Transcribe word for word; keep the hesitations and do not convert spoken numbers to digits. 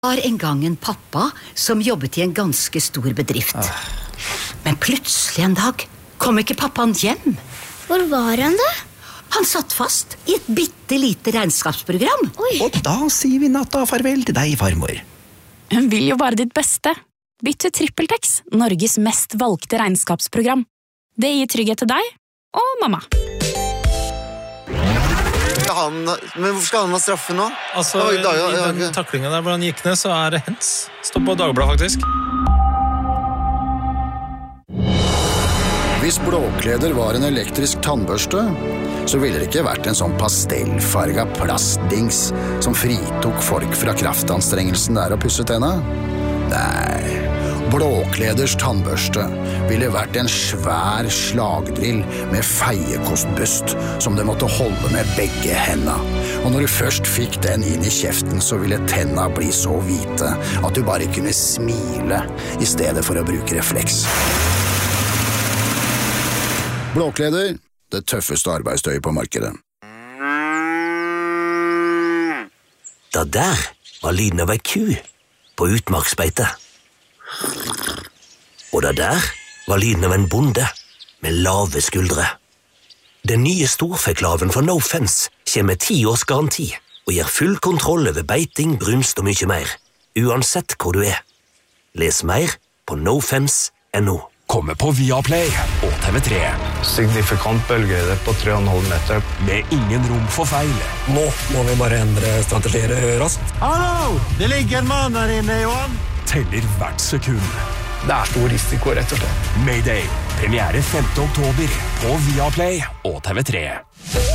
var en gang en pappa som jobbet i en ganske stor bedrift. Ah. Men plutselig en dag kom ikke pappaen hjem. Hvor var han da? Han satt fast i et bittelite regnskapsprogram. Oi. Og da sier vi natta farvel til deg, farmor. Hun vil jo bare ditt beste. Bytt til TrippelTex, Norges mest valgte regnskapsprogram. Det gir trygghet til deg og mamma. Han, men hvorfor skal han ha straffe nå? Altså, i den taklingen der hvor han gikk ned, så er det hens. Stopp på Dagbladet, faktisk. Hvis blåkleder var en elektrisk tannbørste, så ville det ikke vært en sånn pastellfarga plastdings som fritok folk fra kraftanstrengelsen der å pusse tenna. Nei, blåkleders tannbørste ville vært en svær slagdrill med feiekostbust som det måtte holde med begge hendene. Og når du først fikk den inn i kjeften, så ville tenna bli så hvite at du bare kunne smile i stedet for å bruke refleks. Blåkleder, det tøffeste arbeidstøyet på markedet. Da der var lyden av ei ku på utmarksbeite. Og da der var lyden av en bonde med lave skuldre. Den nye storfeklaven fra No Fence kommer med ti års garanti og gir full kontroll over beiting, brunst og mye mer, uansett hvor du er. Les mer på nofence punktum no. Kommer på Viaplay og T V tre. Signifikant bølgehøyde på tre komma fem meter. Med ingen rom for feil. Nå må vi bare endre strategier raskt. Hallo! Det ligger en mann her inne, Johan. Teller hvert sekund. Det er stor risiko, rett og slett. Mayday. Premiere femte oktober på Viaplay og T V tre.